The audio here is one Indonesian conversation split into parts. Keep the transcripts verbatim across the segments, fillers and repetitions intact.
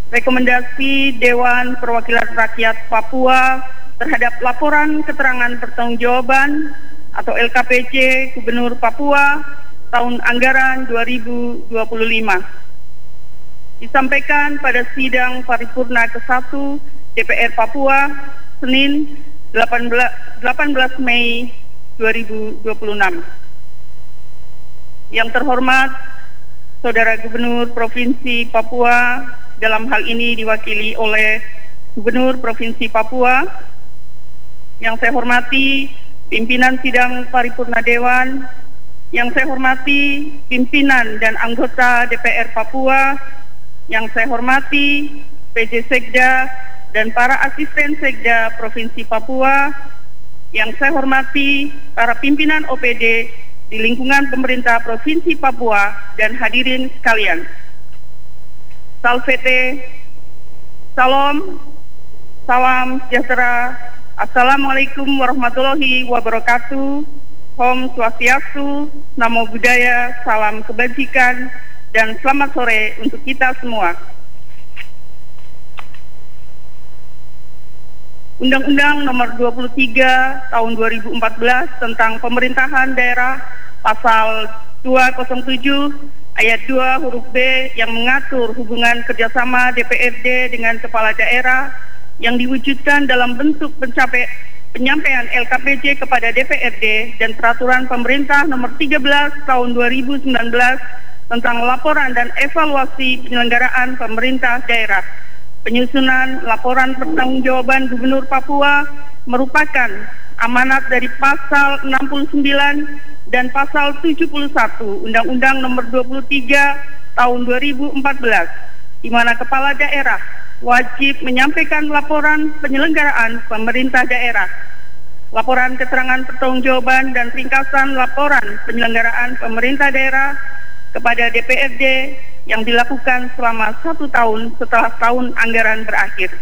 rekomendasi Dewan Perwakilan Rakyat Papua terhadap laporan keterangan pertanggungjawaban atau L K P J Gubernur Papua tahun anggaran dua ribu dua puluh lima. Disampaikan pada sidang paripurna ke satu D P R Papua Senin delapan belas Mei dua ribu dua puluh enam. Yang terhormat Saudara Gubernur Provinsi Papua, dalam hal ini diwakili oleh Gubernur Provinsi Papua. Yang saya hormati pimpinan sidang paripurna Dewan, yang saya hormati pimpinan dan anggota D P R Papua, yang saya hormati P J Sekda dan para asisten Sekda Provinsi Papua, yang saya hormati para pimpinan O P D di lingkungan pemerintah Provinsi Papua dan hadirin sekalian. Salvete, salam, salam sejahtera, assalamualaikum warahmatullahi wabarakatuh, Om Swastiastu, Namo Buddhaya, salam kebajikan, dan selamat sore untuk kita semua. Undang-Undang Nomor dua puluh tiga Tahun dua ribu empat belas tentang Pemerintahan Daerah Pasal dua nol tujuh Ayat dua huruf B yang mengatur hubungan kerjasama D P R D dengan kepala daerah yang diwujudkan dalam bentuk pencapai, penyampaian L K P J kepada D P R D dan Peraturan Pemerintah Nomor tiga belas Tahun dua ribu sembilan belas tentang laporan dan evaluasi penyelenggaraan pemerintah daerah. Penyusunan laporan pertanggungjawaban Gubernur Papua merupakan amanat dari Pasal enam puluh sembilan dan Pasal tujuh puluh satu Undang-Undang Nomor dua puluh tiga Tahun dua ribu empat belas, di mana kepala daerah wajib menyampaikan laporan penyelenggaraan pemerintah daerah, laporan keterangan pertanggungjawaban dan ringkasan laporan penyelenggaraan pemerintah daerah kepada D P R D yang dilakukan selama satu tahun setelah tahun anggaran berakhir.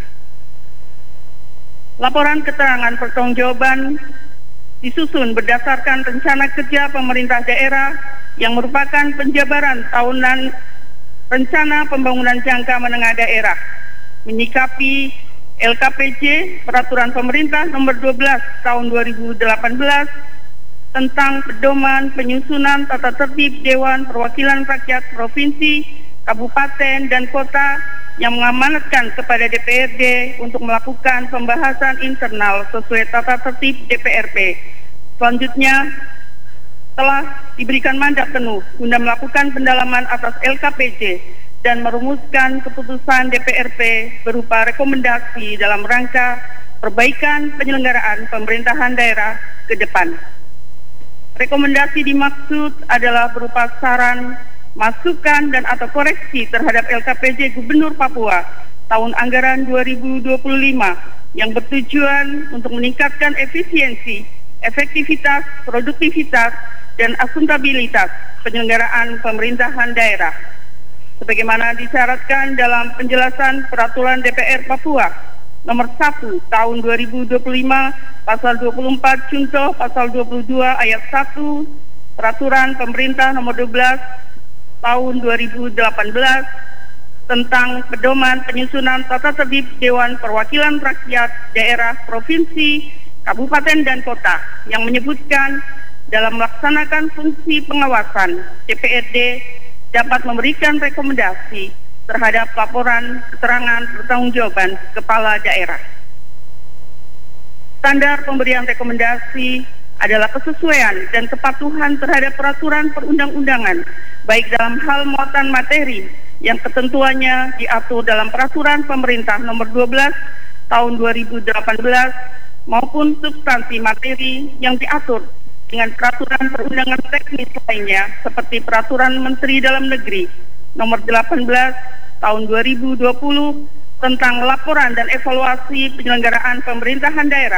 Laporan keterangan pertanggungjawaban disusun berdasarkan rencana kerja pemerintah daerah yang merupakan penjabaran tahunan rencana pembangunan jangka menengah daerah, menyikapi L K P J Peraturan Pemerintah Nomor dua belas Tahun dua ribu delapan belas tentang pedoman penyusunan tata tertib Dewan Perwakilan Rakyat Provinsi, Kabupaten, dan Kota yang mengamanatkan kepada D P R D untuk melakukan pembahasan internal sesuai tata tertib D P R P. Selanjutnya, telah diberikan mandat penuh guna melakukan pendalaman atas L K P J dan merumuskan keputusan D P R P berupa rekomendasi dalam rangka perbaikan penyelenggaraan pemerintahan daerah ke depan. Rekomendasi dimaksud adalah berupa saran, masukan, dan atau koreksi terhadap L K P J Gubernur Papua tahun anggaran dua ribu dua puluh lima yang bertujuan untuk meningkatkan efisiensi, efektivitas, produktivitas, dan akuntabilitas penyelenggaraan pemerintahan daerah. Sebagaimana disyaratkan dalam penjelasan Peraturan D P R Papua Nomor satu Tahun dua ribu dua puluh lima, Pasal dua puluh empat Junto Pasal dua puluh dua Ayat satu Peraturan Pemerintah Nomor dua belas Tahun dua ribu delapan belas tentang pedoman penyusunan tata tertib Dewan Perwakilan Rakyat Daerah Provinsi, Kabupaten, dan Kota yang menyebutkan dalam melaksanakan fungsi pengawasan D P R D dapat memberikan rekomendasi terhadap laporan keterangan pertanggungjawaban kepala daerah. Standar pemberian rekomendasi adalah kesesuaian dan kepatuhan terhadap peraturan perundang-undangan, baik dalam hal muatan materi yang ketentuannya diatur dalam Peraturan Pemerintah Nomor dua belas Tahun dua ribu delapan belas maupun substansi materi yang diatur dengan peraturan perundangan teknis lainnya seperti Peraturan Menteri Dalam Negeri Nomor delapan belas Tahun dua ribu dua puluh tentang laporan dan evaluasi penyelenggaraan pemerintahan daerah